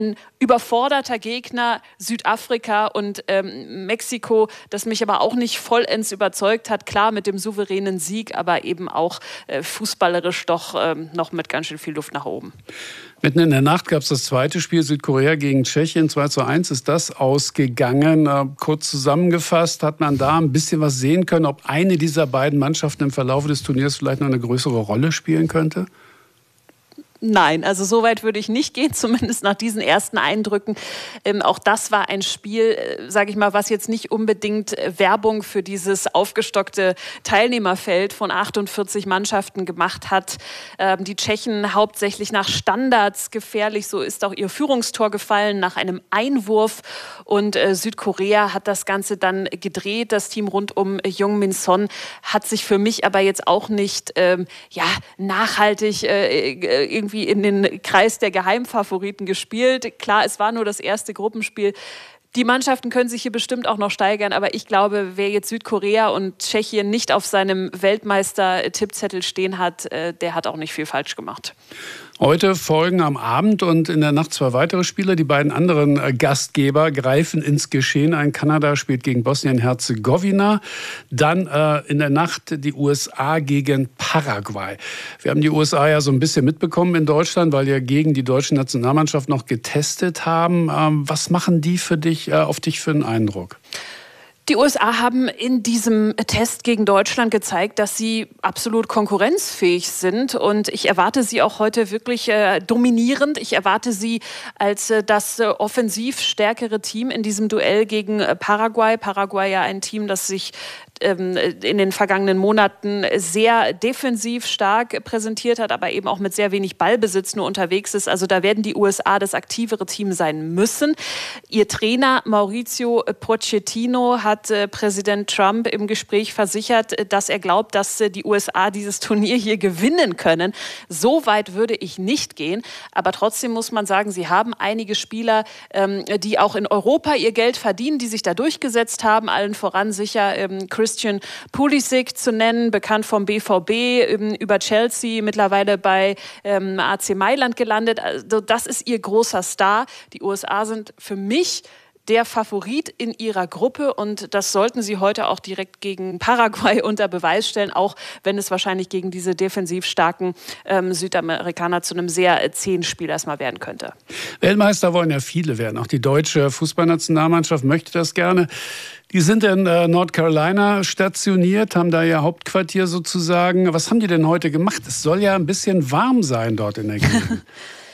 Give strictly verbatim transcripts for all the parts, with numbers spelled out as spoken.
überforderter Gegner, Südafrika und ähm, Mexiko, das mich aber auch nicht vollends überzeugt hat. Klar mit dem souveränen Sieg, aber eben auch äh, fußballerisch doch ähm, noch mit ganz schön viel Luft nach oben. Mitten in der Nacht gab es das zweite Spiel, Südkorea gegen Tschechien. zwei zu eins ist das ausgegangen. Äh, kurz zusammengefasst, hat man da ein bisschen was sehen können, ob eine dieser beiden Mannschaften im Verlauf des Turniers vielleicht noch eine größere Rolle spielen könnte? Nein, also so weit würde ich nicht gehen, zumindest nach diesen ersten Eindrücken. Ähm, auch das war ein Spiel, äh, sage ich mal, was jetzt nicht unbedingt äh, Werbung für dieses aufgestockte Teilnehmerfeld von achtundvierzig Mannschaften gemacht hat. Ähm, die Tschechen hauptsächlich nach Standards gefährlich, so ist auch ihr Führungstor gefallen nach einem Einwurf. Und äh, Südkorea hat das Ganze dann gedreht. Das Team rund um Heung-min Son hat sich für mich aber jetzt auch nicht ähm, ja, nachhaltig äh, irgendwie in den Kreis der Geheimfavoriten gespielt. Klar, es war nur das erste Gruppenspiel. Die Mannschaften können sich hier bestimmt auch noch steigern, aber ich glaube, wer jetzt Südkorea und Tschechien nicht auf seinem Weltmeister-Tippzettel stehen hat, der hat auch nicht viel falsch gemacht. Heute folgen am Abend und in der Nacht zwei weitere Spiele. Die beiden anderen Gastgeber greifen ins Geschehen ein. Kanada spielt gegen Bosnien-Herzegowina. Dann äh, in der Nacht die U S A gegen Paraguay. Wir haben die U S A ja so ein bisschen mitbekommen in Deutschland, weil wir gegen die deutsche Nationalmannschaft noch getestet haben. Ähm, was machen die für dich, äh, auf dich für einen Eindruck? Die U S A haben in diesem Test gegen Deutschland gezeigt, dass sie absolut konkurrenzfähig sind. Und ich erwarte sie auch heute wirklich äh, dominierend. Ich erwarte sie als äh, das äh, offensiv stärkere Team in diesem Duell gegen äh, Paraguay. Paraguay ja ein Team, das sich in den vergangenen Monaten sehr defensiv stark präsentiert hat, aber eben auch mit sehr wenig Ballbesitz nur unterwegs ist. Also da werden die U S A das aktivere Team sein müssen. Ihr Trainer Mauricio Pochettino hat äh, Präsident Trump im Gespräch versichert, dass er glaubt, dass äh, die U S A dieses Turnier hier gewinnen können. So weit würde ich nicht gehen. Aber trotzdem muss man sagen, sie haben einige Spieler, ähm, die auch in Europa ihr Geld verdienen, die sich da durchgesetzt haben. Allen voran sicher ähm, Chris Christian Pulisic zu nennen, bekannt vom B V B, über Chelsea, mittlerweile bei ähm, A C Mailand gelandet. Also das ist ihr großer Star. Die U S A sind für mich der Favorit in ihrer Gruppe und das sollten sie heute auch direkt gegen Paraguay unter Beweis stellen, auch wenn es wahrscheinlich gegen diese defensiv starken ähm, Südamerikaner zu einem sehr zähen Spiel erstmal werden könnte. Weltmeister wollen ja viele werden. Auch die deutsche Fußballnationalmannschaft möchte das gerne. Die sind in äh, North Carolina stationiert, haben da ihr Hauptquartier sozusagen. Was haben die denn heute gemacht? Es soll ja ein bisschen warm sein dort in der Gegend.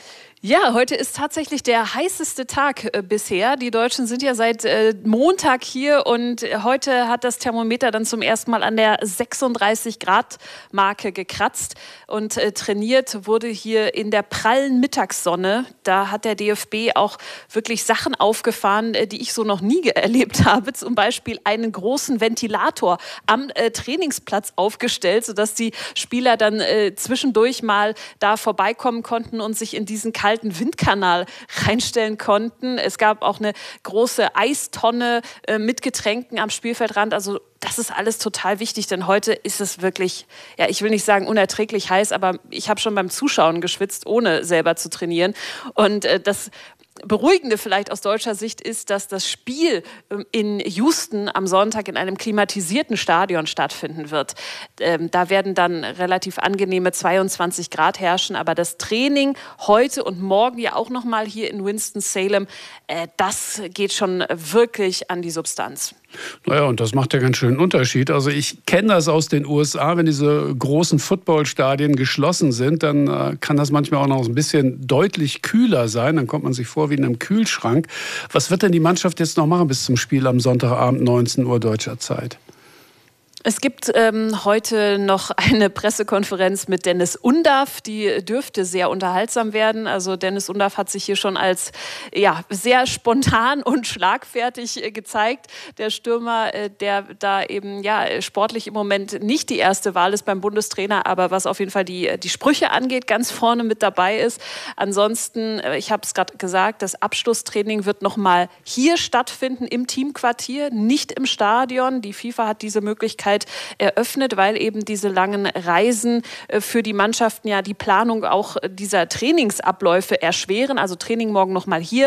Ja, heute ist tatsächlich der heißeste Tag äh, bisher. Die Deutschen sind ja seit äh, Montag hier und heute hat das Thermometer dann zum ersten Mal an der sechsunddreißig Grad Marke gekratzt und äh, trainiert wurde hier in der prallen Mittagssonne. Da hat der D F B auch wirklich Sachen aufgefahren, äh, die ich so noch nie erlebt habe. Zum Beispiel einen großen Ventilator am äh, Trainingsplatz aufgestellt, sodass die Spieler dann äh, zwischendurch mal da vorbeikommen konnten und sich in diesen kalten Windkanal reinstellen konnten. Es gab auch eine große Eistonne äh, mit Getränken am Spielfeldrand. Also das ist alles total wichtig, denn heute ist es wirklich, ja, ich will nicht sagen unerträglich heiß, aber ich habe schon beim Zuschauen geschwitzt, ohne selber zu trainieren. Und äh, das Beruhigende vielleicht aus deutscher Sicht ist, dass das Spiel in Houston am Sonntag in einem klimatisierten Stadion stattfinden wird. Ähm, da werden dann relativ angenehme zweiundzwanzig Grad herrschen, aber das Training heute und morgen ja auch nochmal hier in Winston-Salem, äh, das geht schon wirklich an die Substanz. Naja, und das macht ja ganz schön einen Unterschied. Also ich kenne das aus den U S A, wenn diese großen Footballstadien geschlossen sind, dann äh, kann das manchmal auch noch ein bisschen deutlich kühler sein. Dann kommt man sich vor wie in einem Kühlschrank. Was wird denn die Mannschaft jetzt noch machen bis zum Spiel am Sonntagabend neunzehn Uhr deutscher Zeit? Es gibt ähm, heute noch eine Pressekonferenz mit Dennis Undaff, die dürfte sehr unterhaltsam werden. Also Dennis Undaff hat sich hier schon als ja, sehr spontan und schlagfertig äh, gezeigt. Der Stürmer, äh, der da eben ja, sportlich im Moment nicht die erste Wahl ist beim Bundestrainer, aber was auf jeden Fall die, die Sprüche angeht, ganz vorne mit dabei ist. Ansonsten, äh, ich habe es gerade gesagt, das Abschlusstraining wird nochmal hier stattfinden im Teamquartier, nicht im Stadion. Die FIFA hat diese Möglichkeit Möglichkeit eröffnet, weil eben diese langen Reisen für die Mannschaften ja die Planung auch dieser Trainingsabläufe erschweren. Also Training morgen nochmal hier,